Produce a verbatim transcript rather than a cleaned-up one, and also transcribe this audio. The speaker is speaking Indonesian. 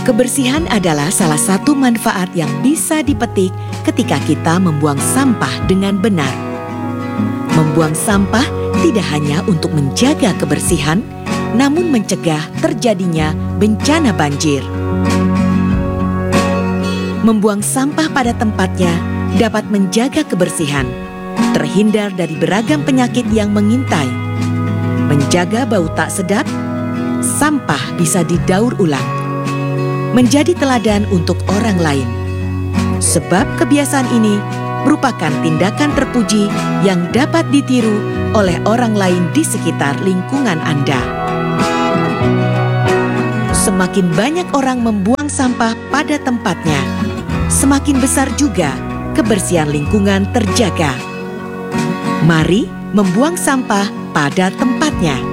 Kebersihan adalah salah satu manfaat yang bisa dipetik ketika kita membuang sampah dengan benar. Membuang sampah tidak hanya untuk menjaga kebersihan, namun mencegah terjadinya bencana banjir. Membuang sampah pada tempatnya dapat menjaga kebersihan, terhindar dari beragam penyakit yang mengintai, menjaga bau tak sedap, sampah bisa didaur ulang, menjadi teladan untuk orang lain. Sebab kebiasaan ini merupakan tindakan terpuji yang dapat ditiru oleh orang lain di sekitar lingkungan Anda. Semakin banyak orang membuang sampah pada tempatnya, semakin besar juga kebersihan lingkungan terjaga. Mari membuang sampah pada tempatnya.